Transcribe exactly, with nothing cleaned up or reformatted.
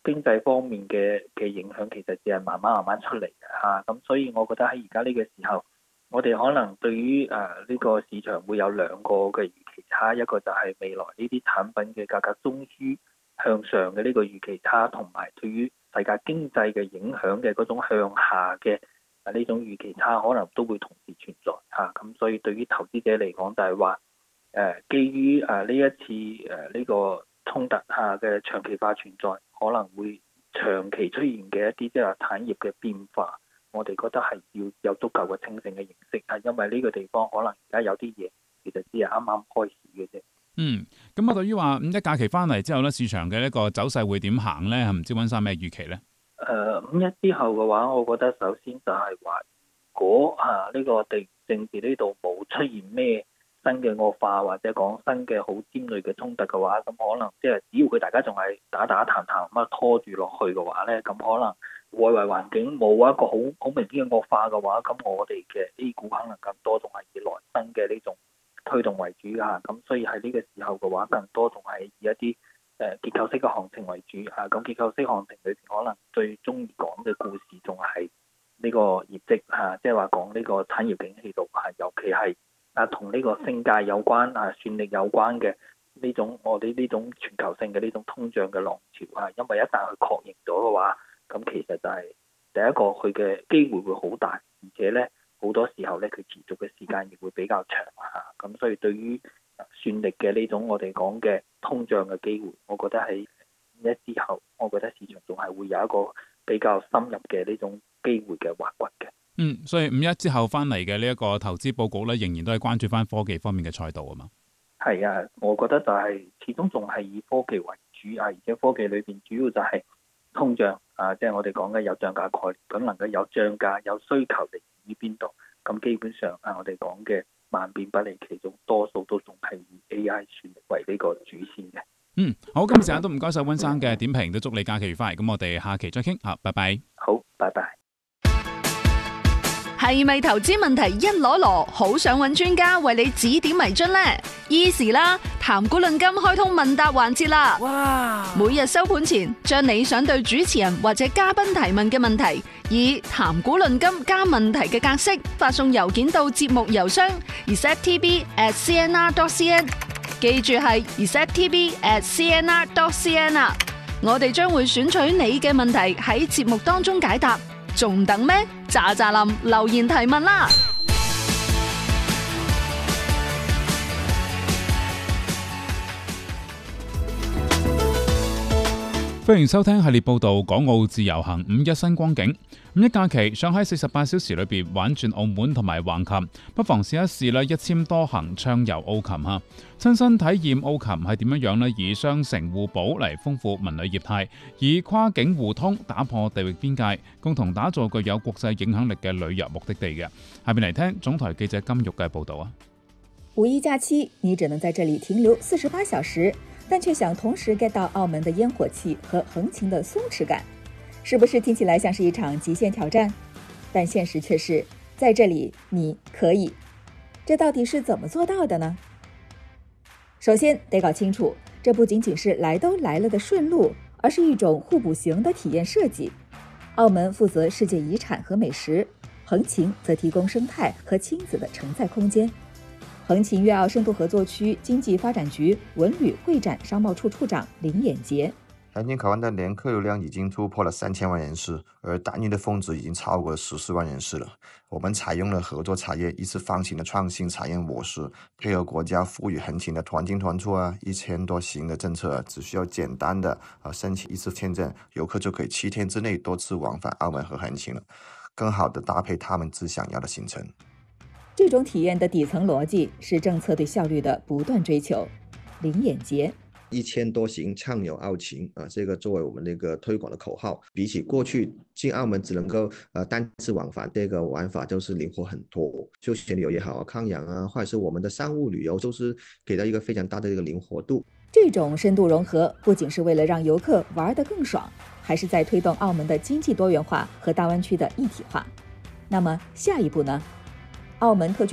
經濟方面嘅嘅影響其實只係慢慢慢慢出嚟嘅嚇，咁、啊、所以我覺得喺而家呢個時候，我哋可能對於誒呢、呃這個市場會有兩個嘅預期差，一個就係未來呢啲產品嘅價格終於向上嘅呢個預期差，同埋對於世界經濟嘅影響嘅嗰種向下嘅啊呢種預期差，可能都會同時存在嚇。咁、啊、所以對於投資者嚟講，就係話誒基於誒呢一次誒呢、呃這個衝突下嘅長期化存在，可能會長期出現嘅一啲即係產業嘅變化，我哋覺得係要有足夠嘅清醒嘅認識，係因為呢個地方可能而家有啲嘢其實只係啱啱開始嘅啫。 嗯，咁啊，對於話五一假期翻嚟之後咧，市場嘅一個走勢會點行咧？唔知溫生咩預期咧？ 誒、呃，五一之後嘅話，我覺得首先就係話，如果啊呢、這個地政治呢度冇出現咩新嘅惡化，或者講新嘅好尖銳嘅衝突嘅話，咁可能即係只要佢大家仲係打打談談咁啊拖住落去嘅話咧，咁可能外圍環境冇一個好好明顯嘅惡化嘅話，咁我哋嘅 A 股可能更多仲係以內生嘅呢種推動為主啊，咁所以喺呢個時候嘅話，更多仲係以一啲誒結構式嘅行情為主啊。咁結構式行情裏邊，可能最中意講嘅故事仲係呢個業績啊，即係話講呢個產業景氣度啊，尤其係啊同呢個升價有關啊、算力有關嘅呢種我哋呢種全球性嘅呢種通脹嘅浪潮啊，因為一旦佢確認咗嘅話，咁其實就係第一個佢嘅機會會好大，而且咧。好多時候咧，佢持續嘅時間亦會比較長嚇，咁所以對於算力嘅呢種我哋講嘅通脹嘅機會，我覺得喺五一之後，我覺得市場仲係會有一個比較深入嘅呢種機會嘅挖掘嘅。 嗯，所以五一之後翻嚟嘅呢一個投資佈局咧，仍然都係關注翻科技方面嘅賽道啊嘛。 係啊，我覺得就係始終仲係以科技為主啊，而且科技裏邊主要就係通脹啊，即係我哋講嘅有漲價概念，咁能夠有漲價有需求嚟於邊度？咁基本上啊，我哋講嘅萬變不離其宗，多數都仲係以 A I 算力為呢個主線嘅。 嗯，好，今日時間都唔該晒溫生嘅點評，都祝你假期愉快。咁我哋下期再傾，好，拜拜。 好，拜拜。 係咪投資問題一籮籮，好想揾專家為你指點迷津呢？Easy 啦，談股論金開通問答環節啦！哇！每日收盤前，將你想對主持人或者嘉賓提問嘅問題，以談股論金加問題嘅格式發送郵件到節目郵箱 r e c e p t b at c n r dot c n， 記住係 r e c e p t b at c n r dot c n 啊！我哋將會選取你嘅問題喺節目當中解答，仲等咩？喳喳林留言提問啦！ 歡迎收聽系列報道《港澳自由行五一新光景》。五一假期想喺四十八小時裏邊玩轉澳門同埋橫琴，不妨試一試啦！一簽多行暢遊澳琴吓，親身體驗澳琴係點樣樣呢？以雙城互補嚟豐富文旅業態，以跨境互通打破地域邊界，共同打造具有國際影響力嘅旅遊目的地嘅。下面嚟聽總台記者金玉嘅報道啊！ 五一假期，你只能在這裡停留四十八小時，但卻想同時 get 到澳門的煙火氣和橫琴的鬆弛感，是不是聽起來像是一場極限挑戰？但現實卻是，在這裡你可以。這到底是怎麼做到的呢？首先得搞清楚，這不僅僅是來都來了的順路，而是一種互補型的體驗設計。澳門負責世界遺產和美食，橫琴則提供生態和親子的承載空間。橫琴粵澳深度合作區經濟發展局文旅會展商貿處處長林衍傑， 橫琴口岸的年客流量已經突破了三千萬人次，而單日的峰值已經超過了十四萬人次了。我們採用了合作產業一次放行的創新產業模式，配合國家賦予橫琴的團進團出啊，一千多行的政策，只需要簡單的啊申請一次簽證，遊客就可以七天之內多次往返澳門和橫琴了，更好的搭配他們最想要的行程。 這種體驗的底層邏輯是政策對效率的不斷追求。林衍傑， 一千多行暢遊澳琴啊，這個作為我們那個推廣的口號，比起過去進澳門只能夠呃單次往返，這個玩法就是靈活很多。休閒旅遊也好啊，康養啊，或者是我們的商務旅遊，都是給到一個非常大的一個靈活度。 這種深度融合不僅是為了讓遊客玩得更爽，還是在推動澳門的經濟多元化和大灣區的一體化。那麼下一步呢？澳門特區